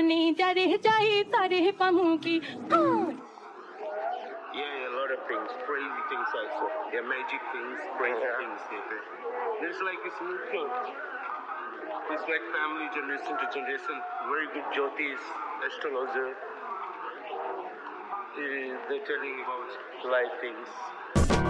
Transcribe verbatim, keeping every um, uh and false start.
জানে যারে চাই তারে পামু কি Yeah, yeah, a lot of things, crazy things also. Yeah, magic things, crazy yeah. things. Yeah. There's like a smooth flow. It's like family generation to generation. Very good Jyotis, astrologer. Uh, they're telling about life things.